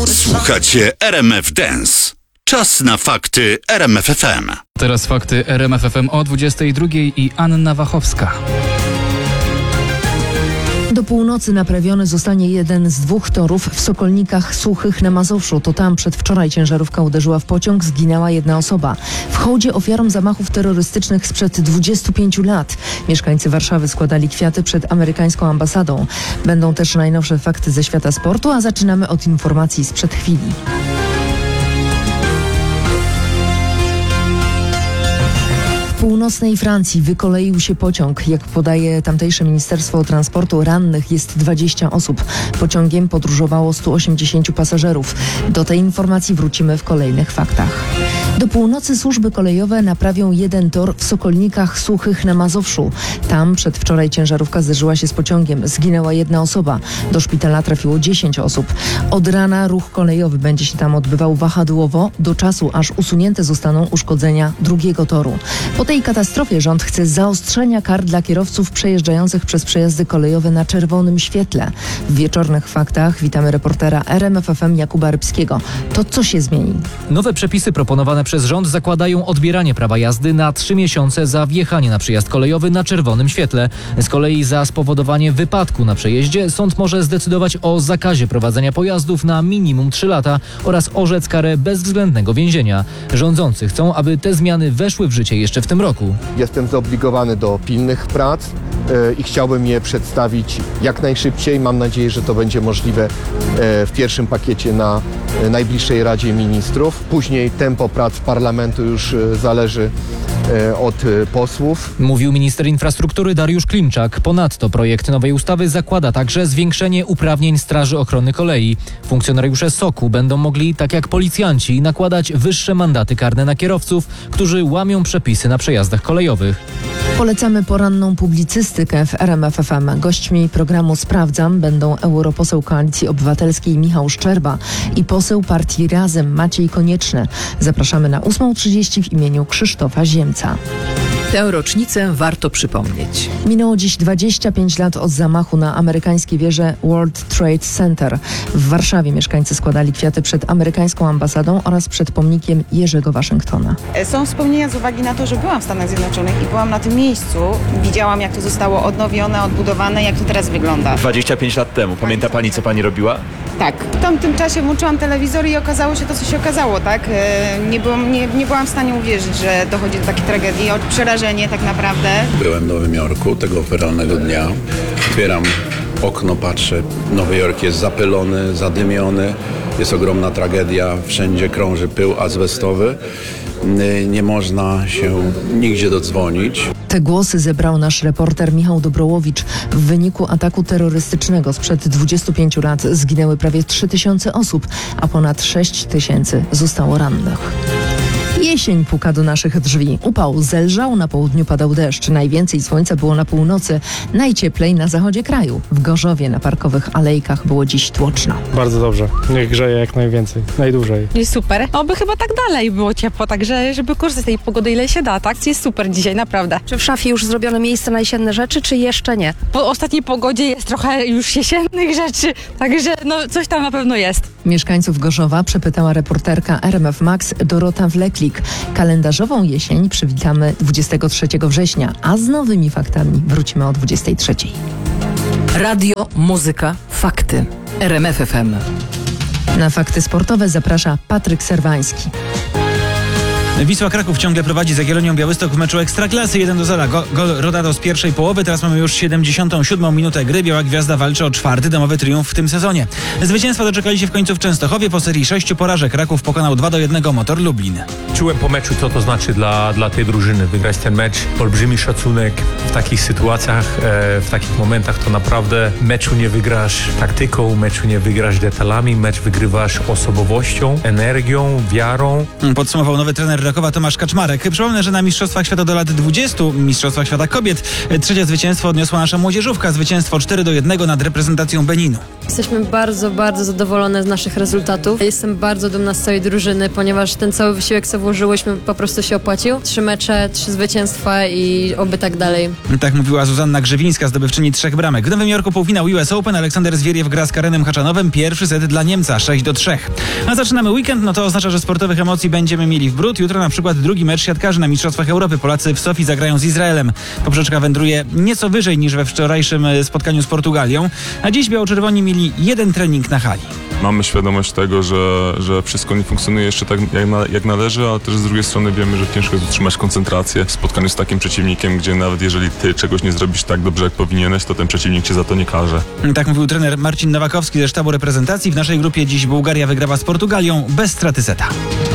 Słuchacie RMF Dance. Czas na fakty RMF FM. Teraz fakty RMF FM o 22 i Anna Wachowska. Do północy naprawiony zostanie jeden z dwóch torów w Sokolnikach Suchych na Mazowszu. To tam przedwczoraj ciężarówka uderzyła w pociąg, zginęła jedna osoba. W hołdzie ofiarom zamachów terrorystycznych sprzed 25 lat. Mieszkańcy Warszawy składali kwiaty przed amerykańską ambasadą. Będą też najnowsze fakty ze świata sportu, a zaczynamy od informacji sprzed chwili. W północnej Francji wykoleił się pociąg. Jak podaje tamtejsze Ministerstwo Transportu, rannych jest 20 osób. Pociągiem podróżowało 180 pasażerów. Do tej informacji wrócimy w kolejnych faktach. Do północy służby kolejowe naprawią jeden tor w Sokolnikach Suchych na Mazowszu. Tam przedwczoraj ciężarówka zderzyła się z pociągiem. Zginęła jedna osoba. Do szpitala trafiło 10 osób. Od rana ruch kolejowy będzie się tam odbywał wahadłowo do czasu, aż usunięte zostaną uszkodzenia drugiego toru. Po tej katastrofie rząd chce zaostrzenia kar dla kierowców przejeżdżających przez przejazdy kolejowe na czerwonym świetle. W wieczornych faktach witamy reportera RMF FM Jakuba Rybskiego. To co się zmieni? Nowe przepisy proponowane przez rząd zakładają odbieranie prawa jazdy na 3 miesiące za wjechanie na przejazd kolejowy na czerwonym świetle. Z kolei za spowodowanie wypadku na przejeździe sąd może zdecydować o zakazie prowadzenia pojazdów na minimum 3 lata oraz orzec karę bezwzględnego więzienia. Rządzący chcą, aby te zmiany weszły w życie jeszcze w tym roku. Jestem zobligowany do pilnych prac i chciałbym je przedstawić jak najszybciej. Mam nadzieję, że to będzie możliwe w pierwszym pakiecie na najbliższej Radzie Ministrów. Później tempo prac parlamentu już zależy od posłów. Mówił minister infrastruktury Dariusz Klimczak. Ponadto projekt nowej ustawy zakłada także zwiększenie uprawnień Straży Ochrony Kolei. Funkcjonariusze SOK-u będą mogli, tak jak policjanci, nakładać wyższe mandaty karne na kierowców, którzy łamią przepisy na przejazdach kolejowych. Polecamy poranną publicystykę w RMF FM. Gośćmi programu Sprawdzam będą europoseł Koalicji Obywatelskiej Michał Szczerba i poseł partii Razem Maciej Konieczny. Zapraszamy na 8:30 w imieniu Krzysztofa Ziemca. Tę rocznicę warto przypomnieć. Minęło dziś 25 lat od zamachu na amerykańskie wieże World Trade Center. W Warszawie mieszkańcy składali kwiaty przed amerykańską ambasadą oraz przed pomnikiem Jerzego Waszyngtona. Są wspomnienia z uwagi na to, że byłam w Stanach Zjednoczonych i byłam na tym miejscu. Widziałam, jak to zostało odnowione, odbudowane, jak to teraz wygląda. 25 lat temu. Pamięta pani, co pani robiła? Tak. W tamtym czasie włączyłam telewizor i okazało się to, co się okazało, tak? Nie byłam w stanie uwierzyć, że dochodzi do takiej tragedii. Przerażenie tak naprawdę. Byłem w Nowym Jorku tego feralnego dnia. Otwieram okno, patrzę. Nowy Jork jest zapylony, zadymiony. Jest ogromna tragedia. Wszędzie krąży pył azbestowy. Nie można się nigdzie dodzwonić. Te głosy zebrał nasz reporter Michał Dobrołowicz. W wyniku ataku terrorystycznego sprzed 25 lat zginęły prawie 3000 osób, a ponad 6000 zostało rannych. Jesień puka do naszych drzwi. Upał zelżał, na południu padał deszcz. Najwięcej słońca było na północy, najcieplej na zachodzie kraju. W Gorzowie na parkowych alejkach było dziś tłoczno. Bardzo dobrze. Niech grzeje jak najwięcej, najdłużej. Jest super. Oby chyba tak dalej było ciepło, także żeby korzystać z tej pogody ile się da, tak? Jest super dzisiaj, naprawdę. Czy w szafie już zrobione miejsce na jesienne rzeczy, czy jeszcze nie? Po ostatniej pogodzie jest trochę już jesiennych rzeczy, także coś tam na pewno jest. Mieszkańców Gorzowa przepytała reporterka RMF Max Dorota Wleklik. Kalendarzową jesień przywitamy 23 września, a z nowymi faktami wrócimy o 23. Radio, muzyka, fakty. RMF FM. Na fakty sportowe zaprasza Patryk Serwański. Wisła Kraków ciągle prowadzi z Jagiellonią Białystok w meczu Ekstraklasy 1-0. Gol Rodado z pierwszej połowy. Teraz mamy już 77. minutę gry. Biała Gwiazda walczy o 4. domowy triumf w tym sezonie. Zwycięstwa doczekali się w końcu w Częstochowie. Po serii 6 porażek Raków pokonał 2-1 Motor Lublin. Czułem po meczu, co to znaczy dla tej drużyny. Wygrać ten mecz, olbrzymi szacunek. W takich sytuacjach, w takich momentach to naprawdę meczu nie wygrasz taktyką, meczu nie wygrasz detalami, mecz wygrywasz osobowością, energią, wiarą. Podsumował nowy trener Rakowa Tomasz Kaczmarek. Przypomnę, że na Mistrzostwach Świata do lat 20, Mistrzostwach Świata Kobiet, trzecie zwycięstwo odniosła nasza młodzieżówka. Zwycięstwo 4-1 nad reprezentacją Beninu. Jesteśmy bardzo, bardzo zadowolone z naszych rezultatów. Jestem bardzo dumna z całej drużyny, ponieważ ten cały wysiłek, co włożyłyśmy, po prostu się opłacił. 3 mecze, 3 zwycięstwa i oby tak dalej. Tak mówiła Zuzanna Grzewińska, zdobywczyni 3 bramek. W Nowym Jorku półfinał US Open. Aleksander Zwieriew gra z Karenem Haczanowem. Pierwszy set dla Niemca, 6-3. A zaczynamy weekend, no to oznacza, że sportowych emocji będziemy mieli w bród. Jutro na przykład drugi mecz siatkarzy na Mistrzostwach Europy. Polacy w Sofii zagrają z Izraelem. Poprzeczka wędruje nieco wyżej niż we wczorajszym spotkaniu z Portugalią. A dziś biało-czerwoni mieli jeden trening na hali. Mamy świadomość tego, że wszystko nie funkcjonuje jeszcze tak jak należy, ale też z drugiej strony wiemy, że ciężko jest utrzymać koncentrację w spotkaniu z takim przeciwnikiem, gdzie nawet jeżeli ty czegoś nie zrobisz tak dobrze, jak powinieneś, to ten przeciwnik cię za to nie karze. Tak mówił trener Marcin Nowakowski ze sztabu reprezentacji. W naszej grupie dziś Bułgaria wygrała z Portugalią bez straty seta.